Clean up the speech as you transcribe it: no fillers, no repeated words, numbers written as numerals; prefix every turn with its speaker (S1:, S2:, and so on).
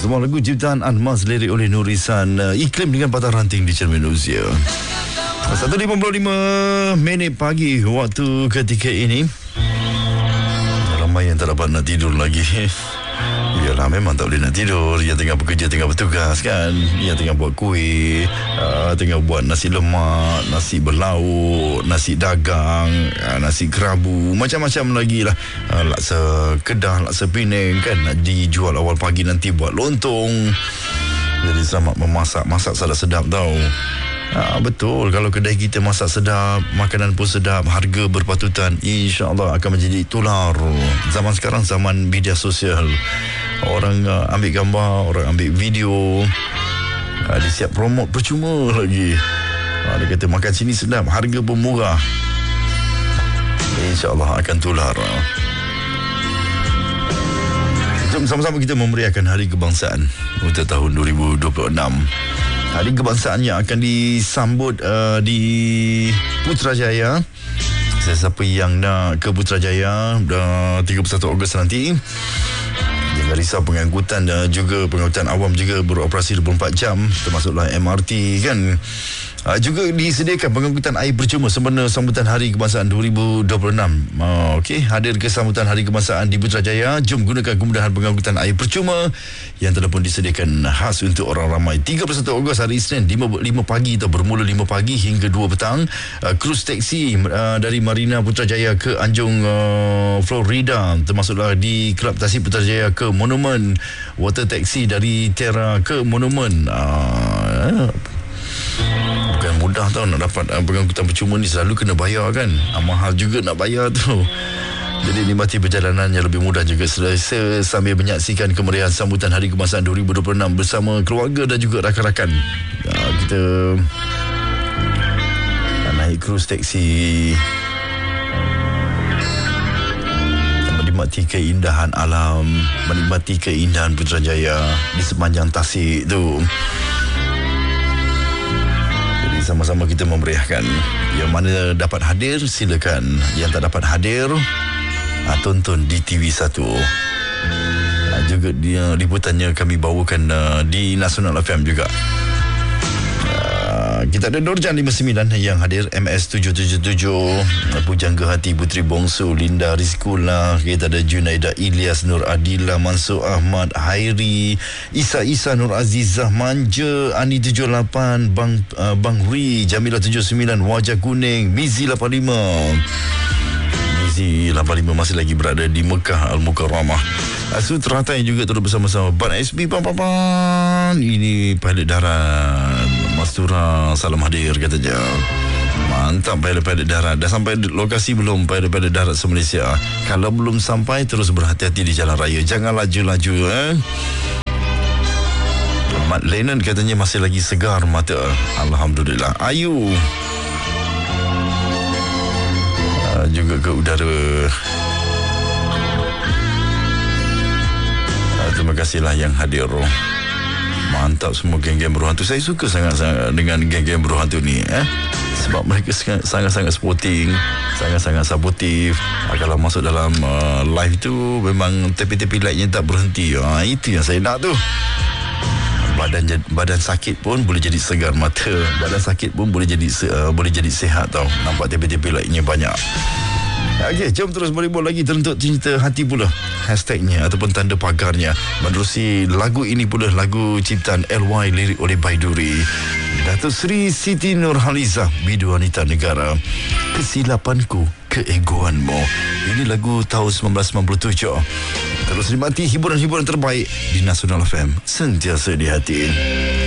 S1: Semua lagu ciptaan Anmas, lirik oleh Nurisan. Iklim dengan patah ranting di cermin usia. 1.55 minit pagi waktu ketika ini. Ramai yang tak dapat nak tidur lagi. Yalah, memang tak boleh nak tidur. Yang tengah bekerja, tengah bertugas kan. Yang tengah buat kuih, tengah buat nasi lemak, nasi berlauk, nasi dagang, nasi kerabu, macam-macam lagi lah. Laksa Kedah, laksa Penang kan, nak dijual awal pagi nanti buat lontong. Jadi selamat memasak. Masak sedap tau. Betul, kalau kedai kita masak sedap, makanan pun sedap, harga berpatutan, insya-Allah akan menjadi tular. Zaman sekarang zaman media sosial. Orang ambil gambar, orang ambil video, dia siap promote percuma lagi. Dia kata makan sini sedap, harga pun murah. InsyaAllah akan tular. Jom sama-sama kita memeriahkan Hari Kebangsaan untuk tahun 2026. Hari Kebangsaan yang akan disambut di Putrajaya. Siapa yang nak ke Putrajaya 31 Ogos nanti, jangan risau, pengangkutan dan juga pengangkutan awam juga beroperasi 24 jam, termasuklah MRT kan. Juga disediakan pengangkutan air percuma sempena sambutan Hari Kebangsaan 2026. Okey, hadir ke sambutan Hari Kebangsaan di Putrajaya, jom gunakan kemudahan pengangkutan air percuma yang telah pun disediakan khas untuk orang ramai. 31 Ogos hari Isnin 5 pagi atau bermula 5 pagi hingga 2 petang. Krus taksi dari Marina Putrajaya ke Anjung Florida, termasuklah di Kelab Tasik Putrajaya ke Monumen. Water taksi dari Terra ke Monumen. Bukan mudah tau nak dapat pengangkutan percuma ni, selalu kena bayar kan. Mahal juga nak bayar tu. Jadi nikmati perjalanan yang lebih mudah juga sambil menyaksikan kemeriahan sambutan Hari Kebangsaan 2026 bersama keluarga dan juga rakan-rakan. Kita naik krus taksi, menikmati keindahan alam, menikmati keindahan Putrajaya di sepanjang Tasik tu. Sama-sama kita memeriahkan. Yang mana dapat hadir, silakan. Yang tak dapat hadir, tonton di TV1. Juga liputannya kami bawakan di Nasional FM juga. Kita ada Nurjan 59 yang hadir, MS 777, Pujangga Hati Putri Bongsu, Linda Rizkula. Kita ada Junaida Ilyas, Nur Adila, Mansur Ahmad, Hairi, Isa Nur Azizah, Manja, Ani 78, Bang Ri, Jamila 79, Wajah Kuning, Mizi 85. Mizi 85 masih lagi berada di Mekah Al-Mukarramah. Suteratai juga turut bersama-sama. Ban SB Pan. Ini pilot darat Mastura, salam hadir katanya. Mantap pilot darat. Dah sampai lokasi belum pilot darat se-Malaysia? Kalau belum sampai, terus berhati-hati di jalan raya. Jangan laju-laju Mat Lennon katanya masih lagi segar mata. Alhamdulillah. Ayu juga ke udara. Terima kasihlah yang hadir. Mantap semua geng-geng beruhantu. Saya suka sangat-sangat dengan geng-geng beruhantu ni sebab mereka sangat-sangat sporting, sangat-sangat supportive. Kalau masuk dalam live tu memang tepi-tepi lightnya tak berhenti. Itu yang saya nak tu. Badan sakit pun boleh jadi segar mata. Badan sakit pun boleh jadi sihat tau. Nampak tepi-tepi lightnya banyak. Okey, jom terus beribul lagi teruntuk cinta hati pula hashtagnya ataupun tanda pagarnya. Menerusi lagu ini pula, lagu ciptaan LY, lirik oleh Baiduri. Datuk Seri Siti Nurhalizah, Bidu Wanita Negara. Kesilapanku, keegoanmu. Ini lagu tahun 1997. Terus nikmati hiburan-hiburan terbaik di Nasional FM, sentiasa di hati.